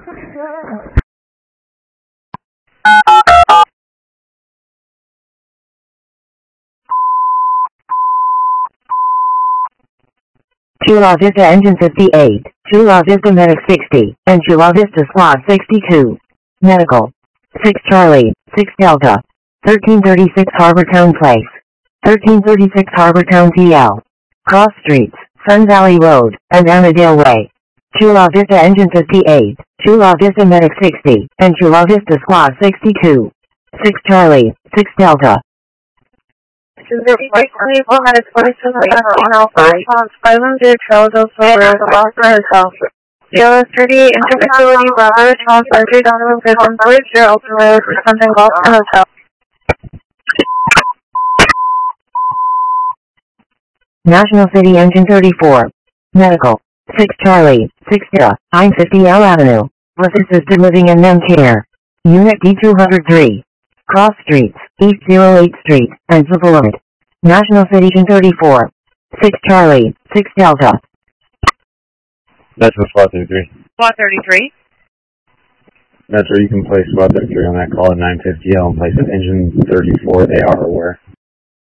Chula Vista Engine 58, Chula Vista Medic 60, and Chula Vista Squad 62. Medical. 6 Charlie, 6 Delta. 1336 Harbortown Place. 1336 Harbortown PL. Cross Streets, Sun Valley Road, and Annandale Way. Chula Vista Engine 58, Chula Vista Medic 60, and Chula Vista Squad 62. 6 Charlie, 6 Delta. 30 Interfacility Bravo, Charles Archer, Donovan Goodwin, Bridge, your open road for something golf and hotel. National City Engine 34. Medical. 6 Charlie, 6 Delta, 950 L Avenue. With assisted living and mem care. Unit D203. Cross Streets, East 08th Street, and Boulevard. National City Engine 34. 6 Charlie, 6 Delta. That's for SWAT 33. SWAT 33? That's where you can place SWAT 33 on that call at 950L and place an engine 34. They are aware.